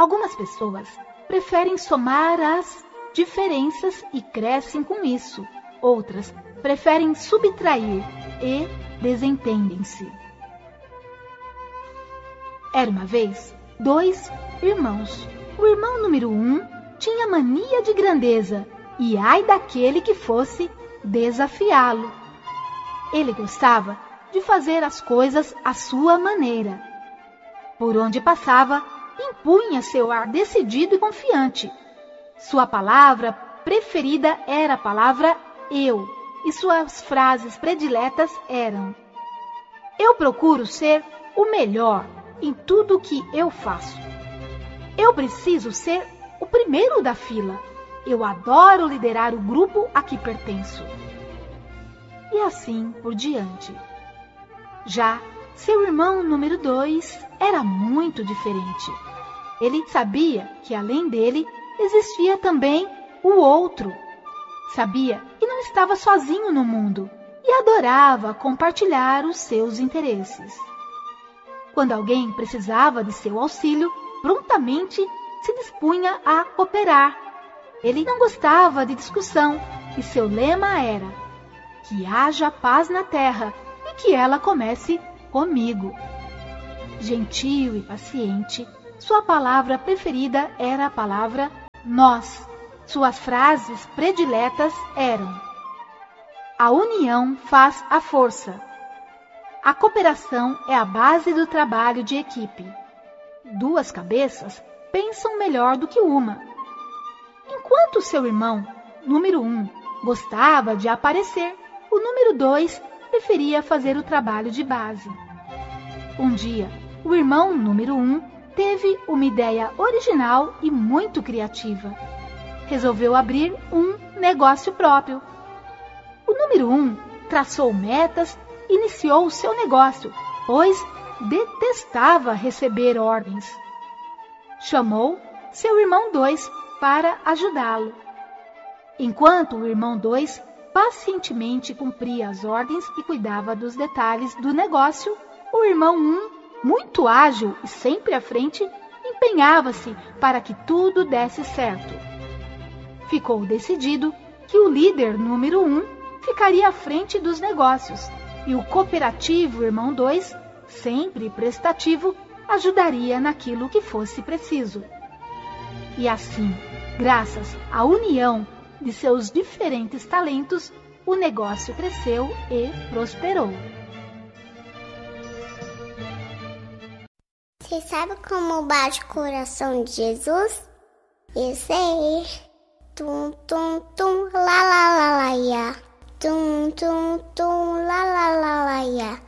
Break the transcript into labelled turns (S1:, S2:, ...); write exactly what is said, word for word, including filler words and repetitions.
S1: Algumas pessoas preferem somar as diferenças e crescem com isso. Outras preferem subtrair e desentendem-se. Era uma vez dois irmãos. O irmão número um tinha mania de grandeza e ai daquele que fosse desafiá-lo. Ele gostava de fazer as coisas à sua maneira. Por onde passava, impunha seu ar decidido e confiante. Sua palavra preferida era a palavra eu, e suas frases prediletas eram: eu procuro ser o melhor em tudo o que eu faço. Eu preciso ser o primeiro da fila. Eu adoro liderar o grupo a que pertenço. E assim por diante. Já seu irmão número dois era muito diferente. Ele sabia que além dele existia também o outro. Sabia que não estava sozinho no mundo e adorava compartilhar os seus interesses. Quando alguém precisava de seu auxílio, prontamente se dispunha a cooperar. Ele não gostava de discussão e seu lema era: que haja paz na terra e que ela comece comigo. Gentil e paciente, sua palavra preferida era a palavra nós. Suas frases prediletas eram: a união faz a força. A cooperação é a base do trabalho de equipe. Duas cabeças pensam melhor do que uma. Enquanto seu irmão, número um, gostava de aparecer, o número dois preferia fazer o trabalho de base. Um dia, o irmão número um teve uma ideia original e muito criativa. Resolveu abrir um negócio próprio. O número um traçou metas e iniciou o seu negócio, pois detestava receber ordens. Chamou seu irmão dois para ajudá-lo. Enquanto o irmão dois pacientemente cumpria as ordens e cuidava dos detalhes do negócio, o irmão um, muito ágil e sempre à frente, empenhava-se para que tudo desse certo. Ficou decidido que o líder número um ficaria à frente dos negócios e o cooperativo irmão dois, sempre prestativo, ajudaria naquilo que fosse preciso. E assim, graças à união de seus diferentes talentos, o negócio cresceu e prosperou.
S2: Você sabe como bate o coração de Jesus? Eu sei. Tum, tum, tum, lá, lá, lá, lá, ia. Tum, tum, tum, lá, lá, lá, lá, ia.